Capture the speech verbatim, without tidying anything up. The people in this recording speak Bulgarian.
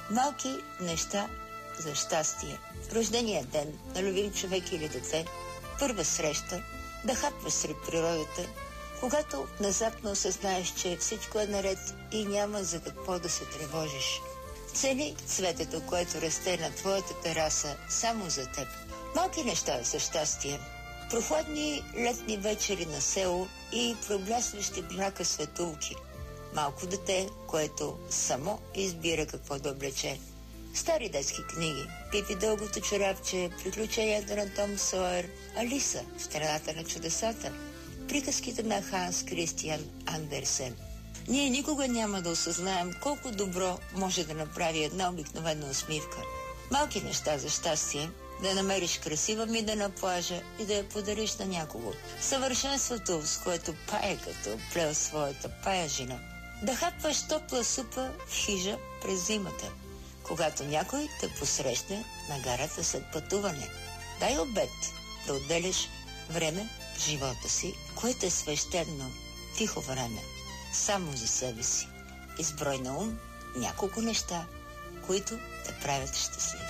Малки неща за щастие. Рождения ден на любим човек или дете, първа среща, да хапваш сред природата, когато внезапно осъзнаеш, че всичко е наред и няма за какво да се тревожиш. Цени цветето, което расте на твоята тераса само за теб. Малки неща за щастие. Прохладни летни вечери на село и проблясващи в мрака светулки. Малко дете, което само избира какво да облече. Стари детски книги. Пипи дългото чорапче, приключенията на Том Сойер, Алиса в страната на чудесата, приказките на Ханс Кристиан Андерсен. Ние никога няма да осъзнаем колко добро може да направи една обикновена усмивка. Малки неща за щастие. Да намериш красива мида на плажа и да я подариш на някого. Съвършенството, с което паеката плел своята паяжина. Да хапваш топла супа в хижа през зимата, когато някой те посрещне на гарата след пътуване. Дай обет да отделяш време в живота си, което е свещено, тихо време, само за себе си. Изброй на ум няколко неща, които те правят щастлив.